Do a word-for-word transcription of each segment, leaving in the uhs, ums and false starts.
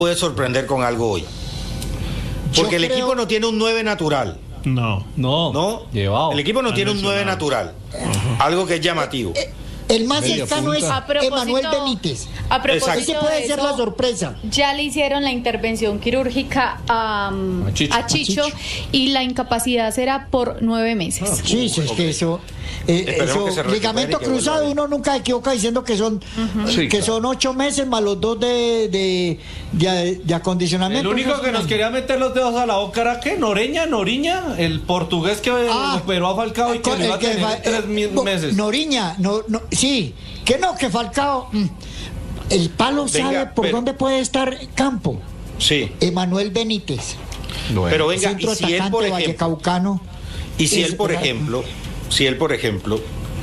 puede sorprender con algo hoy. Porque el creo... equipo no tiene un nueve natural. No. No. ¿No? Llevado. El equipo no tiene un nueve natural. Uh-huh. Algo que es llamativo. Eh, eh, el más cercano es Emanuel Benítez. A propósito, ese puede ser la sorpresa. Ya le hicieron la intervención quirúrgica a, a, Chicho. a Chicho y la incapacidad será por nueve meses. Ah, sí, sí, es que eso, eh, eso que ligamento cruzado, uno nunca se equivoca diciendo que son uh-huh. sí, que claro. son ocho meses más los dos de, de, de, de acondicionamiento. El único que nos quería meter los dedos a la boca era que Noreña, Noriña, el portugués que ah, operó a Falcao y que le iba a tener fa- tres eh, meses. Noriña, no, no, sí, que no, que Falcao. Mm, el palo venga, sabe por pero, dónde puede estar Campo. Sí. Emanuel Benítez. Bueno. Pero venga, centro y si él por ejemplo, y si él por ejemplo, si él por ejemplo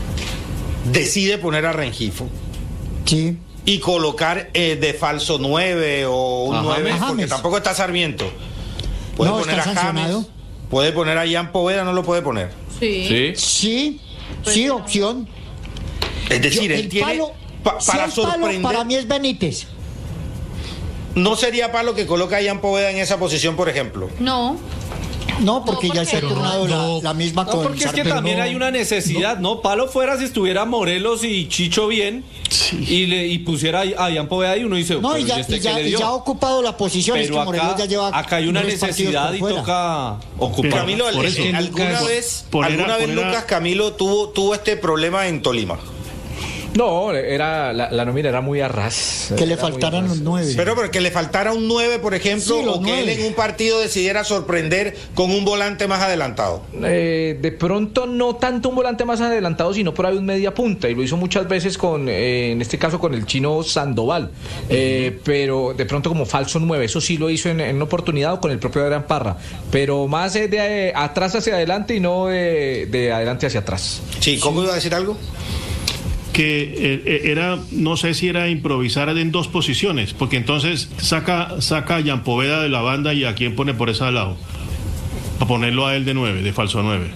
decide poner a Rengifo. Sí. Y colocar eh, de falso nueve o un nueve, porque James. Tampoco está Sarmiento. Puede no, poner a James, puede poner a Jan Poveda, no lo puede poner. Sí. Sí. Sí, pues sí, opción. Es decir, Yo, él el tiene palo, pa, si para el sorprender. Palo para mí es Benítez. ¿No sería Palo que coloca a Jan Poveda en esa posición, por ejemplo? No. No, porque no, ya se ha turnado no, la, la misma no, con porque es que Sarpento. también hay una necesidad, ¿no? ¿no? Palo fuera si estuviera Morelos y Chicho bien sí. y le y pusiera a Jan Poveda y uno dice, no, y ya, este y ya, y ya ha ocupado la posición. Pero es que acá, Morelos ya lleva acá hay una necesidad y toca ocupar. Camilo, por eso, alguna Lucas, vez, por alguna era, vez por era... Lucas Camilo tuvo, tuvo este problema en Tolima. No, era la, la nómina era muy a ras. Que le faltaran los nueve. Pero porque le faltara un nueve, por ejemplo, sí, o que nueve. Él en un partido decidiera sorprender con un volante más adelantado. Eh, de pronto no tanto un volante más adelantado, sino por ahí un media punta. Y lo hizo muchas veces con, eh, en este caso con el chino Sandoval. Eh, uh-huh. Pero de pronto como falso nueve. Eso sí lo hizo en, en una oportunidad o con el propio Adrián Parra. Pero más de, de atrás hacia adelante y no de, de adelante hacia atrás. Sí, ¿cómo sí. iba a decir algo? Que era, no sé si era improvisar en dos posiciones, porque entonces saca, saca a Jan Poveda de la banda y a quién pone por ese lado, para ponerlo a él de nueve, de falso nueve.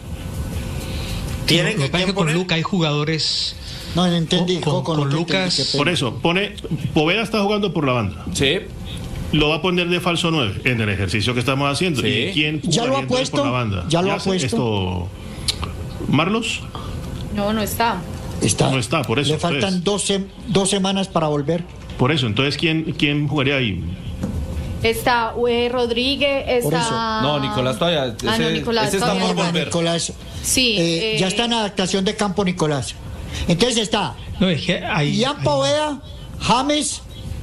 Tiene que, que con Lucas hay jugadores. No, no entendí. Con, con, con Lucas. Entendí, por eso, pone, Poveda está jugando por la banda. Sí. Lo va a poner de falso nueve en el ejercicio que estamos haciendo. Sí. ¿Y quién ya lo ha puesto? Por la banda? Ya lo ¿Ya ha puesto. Esto, ¿Marlos? No, no está. Está, no está, por eso. Le faltan doce, dos semanas para volver. Por eso, entonces, ¿quién, quién jugaría ahí? Está eh, Rodríguez, está... No, Nicolás todavía. Ese, ah, no, Nicolás ese está por volver. Nicolás, sí. Eh, eh, ya está en adaptación de campo Nicolás. Entonces está no, es que hay, Jan Poveda, James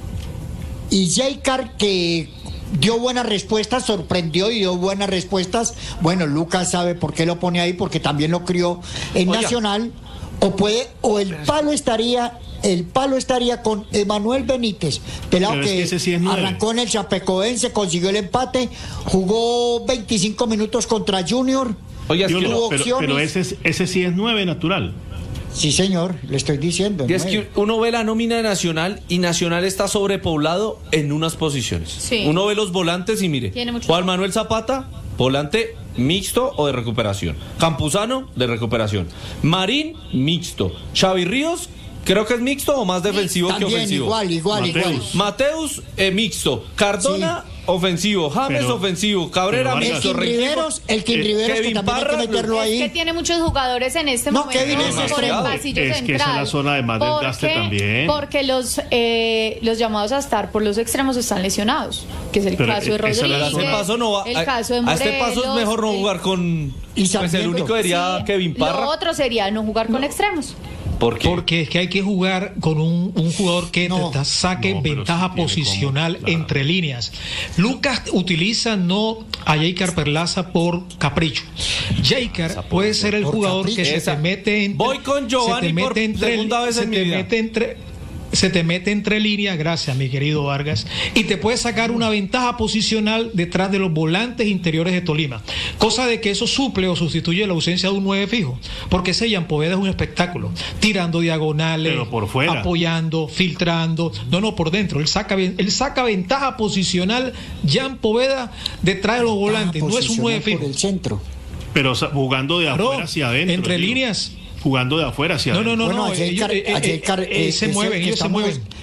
y Jaycar, que dio buenas respuestas, sorprendió y dio buenas respuestas. Bueno, Lucas sabe por qué lo pone ahí, porque también lo crió en Oye. Nacional. O puede, o el palo estaría, el palo estaría con Emanuel Benítez, pelado que, que ese sí es arrancó en el Chapecoense, consiguió el empate, jugó veinticinco minutos contra Junior. Oye, es que no, pero, pero ese, ese sí es nueve natural. Sí, señor, le estoy diciendo. Y es que uno ve la nómina de Nacional y Nacional está sobrepoblado en unas posiciones. Sí. Uno ve los volantes y mire, Juan Manuel Zapata, volante mixto o de recuperación. Campuzano, de recuperación. Marín, mixto. Xavi Ríos, creo que es mixto o más defensivo también, que ofensivo. Igual, igual, Mateus. igual. Mateus, eh, mixto. Cardona, sí. ofensivo. James, pero, ofensivo. Cabrera, mixto. El Riveros, el Kim Riveros, Kevin que también Parra, hay que meterlo ahí. Es que tiene muchos jugadores en este no, momento. Kevin es por extremo. el pasillo es central. que esa es la zona de más desgaste también. Porque los, eh, los llamados a estar por los extremos están lesionados. Que es el pero caso de Rodríguez. Este paso no va, el a, caso de Morelos, a este paso es mejor no jugar con... Y pues el único sería sí. Kevin Parra. Lo otro sería no jugar con no. extremos. ¿Por qué? Porque es que hay que jugar con un, un jugador que no, te saque no, ventaja sí posicional como, claro. entre líneas. Lucas utiliza no a Jaycar Perlaza por capricho. Jaycar puede ser el jugador capricho. que Esa. se te mete entre, Voy con Giovanni por entre, segunda vez se en te mi vida. mete entre se te mete entre líneas, gracias mi querido Vargas, y te puede sacar una ventaja posicional detrás de los volantes interiores de Tolima, cosa de que eso suple o sustituye la ausencia de un nueve fijo, porque ese Jan Poveda es un espectáculo, tirando diagonales, pero por fuera, apoyando, filtrando, no, no, por dentro, él saca, él saca ventaja posicional, Jan Poveda detrás de los volantes, no es un nueve fijo. Por el centro. Pero jugando de afuera hacia adentro. Entre tío. líneas. Jugando de afuera hacia no, no, no, bueno, no, ellos, ellos, Jaycar, eh, eh, eh, se mueven, ellos se mueven.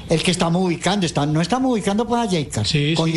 el que estamos ubicando, está, no estamos ubicando pues a Jaycar. Sí, con sí.